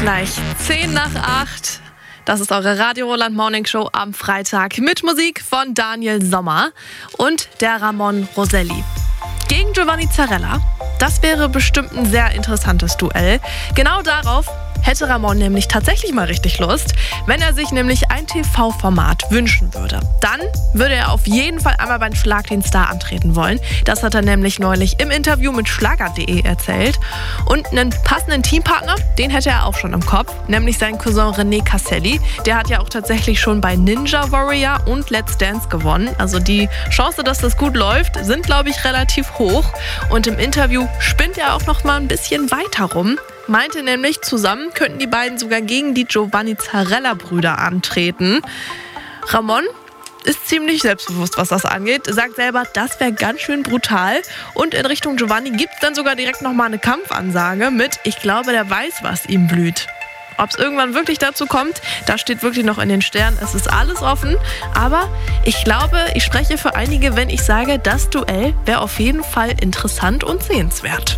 gleich 7:50. Das ist eure Radio Roland Morning Show am Freitag mit Musik von Daniel Sommer und der Ramon Roselli. Gegen Giovanni Zarella. Das wäre bestimmt ein sehr interessantes Duell. Genau darauf hätte Ramon nämlich tatsächlich mal richtig Lust, wenn er sich nämlich ein TV-Format wünschen würde. Dann würde er auf jeden Fall einmal beim Schlag den Star antreten wollen. Das hat er nämlich neulich im Interview mit Schlager.de erzählt. Und einen passenden Teampartner, den hätte er auch schon im Kopf, nämlich seinen Cousin René Casselli. Der hat ja auch tatsächlich schon bei Ninja Warrior und Let's Dance gewonnen. Also die Chance, dass das gut läuft, sind, glaube ich, relativ hoch. Und im Interview spinnt er auch noch mal ein bisschen weiter rum. Meinte nämlich, zusammen könnten die beiden sogar gegen die Giovanni Zarella-Brüder antreten. Ramon ist ziemlich selbstbewusst, was das angeht. Sagt selber, das wäre ganz schön brutal. Und in Richtung Giovanni gibt es dann sogar direkt nochmal eine Kampfansage mit, ich glaube, der weiß, was ihm blüht. Ob es irgendwann wirklich dazu kommt, das steht wirklich noch in den Sternen. Es ist alles offen. Aber ich glaube, ich spreche für einige, wenn ich sage, das Duell wäre auf jeden Fall interessant und sehenswert.